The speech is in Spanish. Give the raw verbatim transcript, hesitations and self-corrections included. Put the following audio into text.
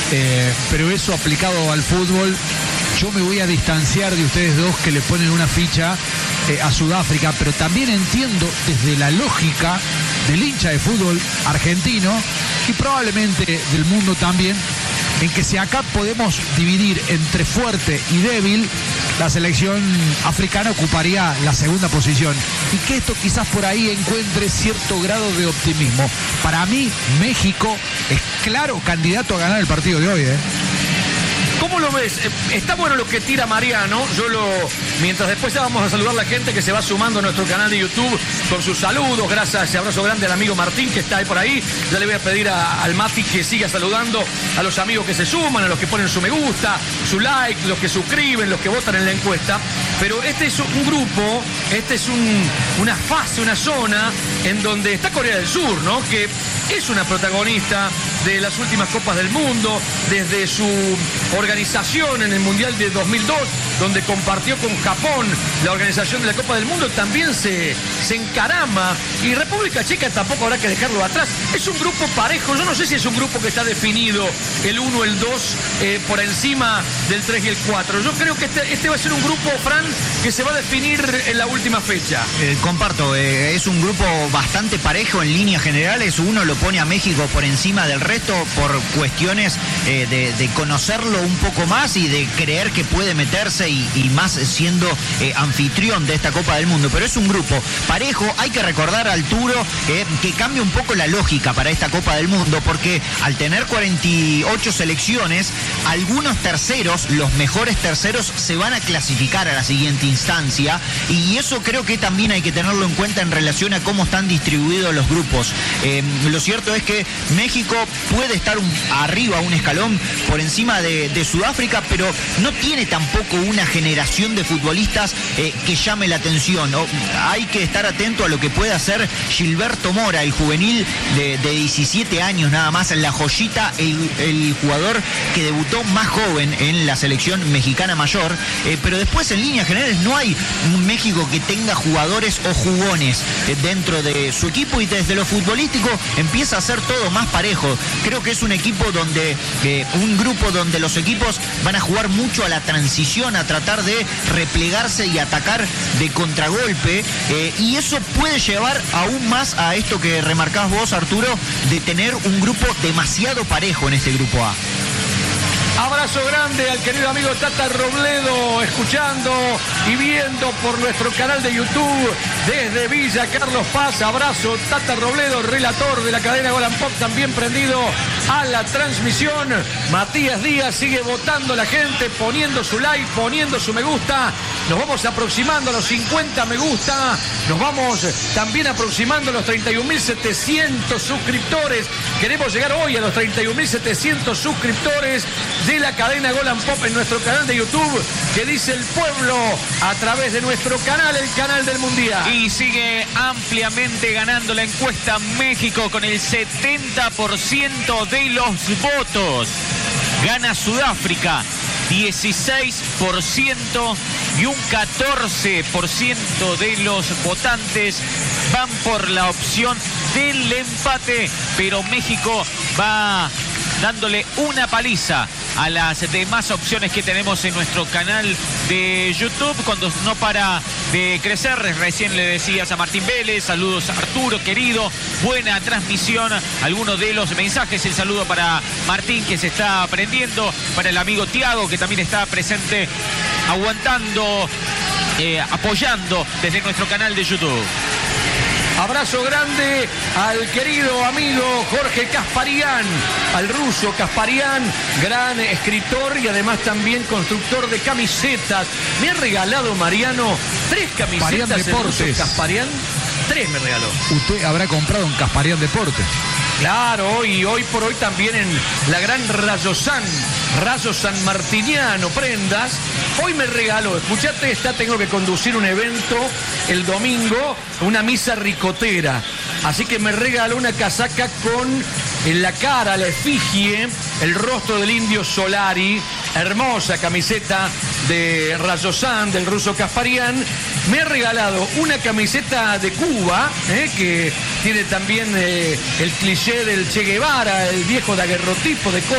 eh, pero eso aplicado al fútbol, yo me voy a distanciar de ustedes dos que le ponen una ficha eh, a Sudáfrica, pero también entiendo desde la lógica del hincha de fútbol argentino y probablemente del mundo también, en que si acá podemos dividir entre fuerte y débil, la selección africana ocuparía la segunda posición y que esto quizás por ahí encuentre cierto grado de optimismo. Para mí, México es claro candidato a ganar el partido de hoy, ¿eh? ¿Cómo lo ves? Está bueno lo que tira Mariano. Yo lo. Mientras después ya vamos a saludar a la gente que se va sumando a nuestro canal de YouTube con sus saludos. Gracias, ese abrazo grande al amigo Martín que está ahí por ahí. Ya le voy a pedir a, al Mati que siga saludando a los amigos que se suman, a los que ponen su me gusta, su like, los que suscriben, los que votan en la encuesta. Pero este es un grupo, este es un, una fase, una zona en donde está Corea del Sur, ¿no? Que es una protagonista de las últimas Copas del Mundo, desde su organización en el Mundial de dos mil dos, donde compartió con Japón la organización de la Copa del Mundo, también se, se encarama, y República Checa tampoco habrá que dejarlo atrás. Es un grupo parejo, yo no sé si es un grupo que está definido el uno, el dos, eh, por encima del tres y el cuatro. Yo creo que este, este va a ser un grupo, Fran, que se va a definir en la última fecha. Eh, comparto, eh, es un grupo bastante parejo en líneas generales. Uno lo pone a México por encima del resto por cuestiones eh, de, de conocerlo un poco más y de creer que puede meterse y, y más siendo eh, anfitrión de esta Copa del Mundo. Pero es un grupo parejo. Hay que recordar, Arturo, eh, que cambia un poco la lógica para esta Copa del Mundo, porque al tener cuarenta y ocho selecciones, algunos terceros, los mejores terceros, se van a clasificar a la siguiente instancia, y eso creo que también hay que tenerlo en cuenta en relación a cómo están distribuidos los grupos. Eh, lo cierto es que México puede estar un, arriba, un escalón por encima de, de Sudáfrica, pero no tiene tampoco una generación de futbolistas eh, que llame la atención, ¿no? Hay que estar atento a lo que puede hacer Gilberto Mora, el juvenil de, de diecisiete años nada más, la joyita, el, el jugador que debutó más joven en la selección mexicana mayor, eh, pero después en líneas generales no hay un México que tenga jugadores o jugones eh, dentro de su equipo, y desde lo futbolístico empieza a ser todo más parejo. Creo que es un equipo donde, eh, un grupo donde los equipos van a jugar mucho a la transición, a tratar de replegarse y atacar de contragolpe, eh, y eso puede llevar aún más a esto que remarcás vos, Arturo, de tener un grupo demasiado parejo en este grupo A. Abrazo grande al querido amigo Tata Robledo, escuchando y viendo por nuestro canal de YouTube desde Villa Carlos Paz. Abrazo, Tata Robledo, relator de la cadena Gol and Pop, también prendido a la transmisión. Matías Díaz sigue votando la gente, poniendo su like, poniendo su me gusta. Nos vamos aproximando a los cincuenta me gusta. Nos vamos también aproximando a los treinta y un mil setecientos suscriptores. Queremos llegar hoy a los treinta y un mil setecientos suscriptores de la cadena Gol and Pop en nuestro canal de YouTube, que dice el pueblo a través de nuestro canal, el canal del Mundial. Y sigue ampliamente ganando la encuesta México con el setenta por ciento de los votos. Gana Sudáfrica dieciséis por ciento y un catorce por ciento de los votantes van por la opción del empate, pero México va dándole una paliza a las demás opciones que tenemos en nuestro canal de YouTube, cuando no para de crecer. Recién le decías a Martín Vélez, saludos Arturo, querido, buena transmisión, algunos de los mensajes, el saludo para Martín que se está aprendiendo, para el amigo Tiago que también está presente, aguantando, eh, apoyando desde nuestro canal de YouTube. Abrazo grande al querido amigo Jorge Kasparian, al ruso Kasparian, gran escritor y además también constructor de camisetas. Me ha regalado, Mariano, tres camisetas el ruso Kasparian. Tres me regaló. Usted habrá comprado un Kasparian Deportes. Claro, y hoy por hoy también en la gran Rayo San, Rayo San Martiniano, prendas. Hoy me regaló, escuchate esta, tengo que conducir un evento el domingo, una misa ricotera. Así que me regaló una casaca con en la cara, la efigie, el rostro del indio Solari. Hermosa camiseta de Rayo San, del ruso Kasparian. Me ha regalado una camiseta de Cuba, eh, que tiene también eh, el cliché del Che Guevara, el viejo daguerrotipo de